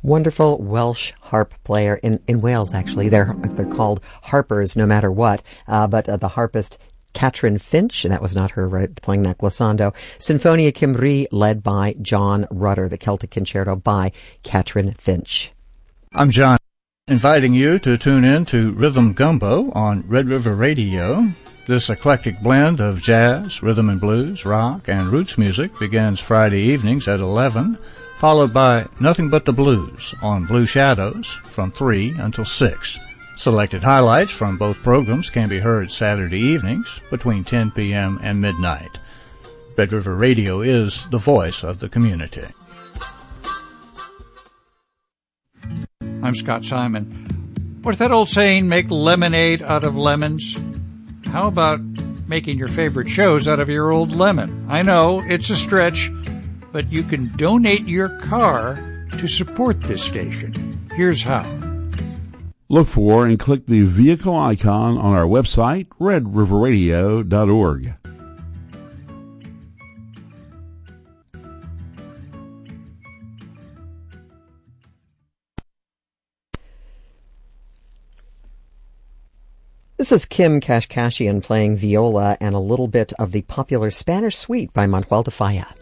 Wonderful Welsh harp player in Wales, actually. They're called harpers no matter what, but the harpist Catrin Finch, and that was not her playing that glissando. Sinfonia Cymru, led by John Rutter, the Celtic Concerto by Catrin Finch. I'm John, inviting you to tune in to Rhythm Gumbo on Red River Radio. This eclectic blend of jazz, rhythm and blues, rock, and roots music begins Friday evenings at 11, followed by Nothing But the Blues on Blue Shadows from 3 until 6. Selected highlights from both programs can be heard Saturday evenings between 10 p.m. and midnight. Red River Radio is the voice of the community. I'm Scott Simon. What's that old saying, make lemonade out of lemons? How about making your favorite shows out of your old lemon? I know, it's a stretch, but you can donate your car to support this station. Here's how. Look for and click the vehicle icon on our website, redriverradio.org. This is Kim Kashkashian playing viola and a little bit of the popular Spanish Suite by Manuel de Falla.